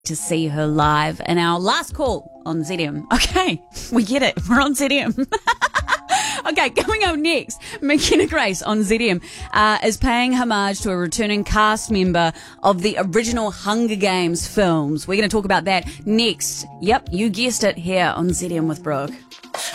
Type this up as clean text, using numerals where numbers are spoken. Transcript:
to see her live. And our last call on ZM. Okay, we get it. We're on ZM. Okay, coming up next, McKenna Grace on ZM is paying homage to a returning cast member of the original Hunger Games films. We're going to talk about that next. Yep, you guessed it, here on ZM with Brooke.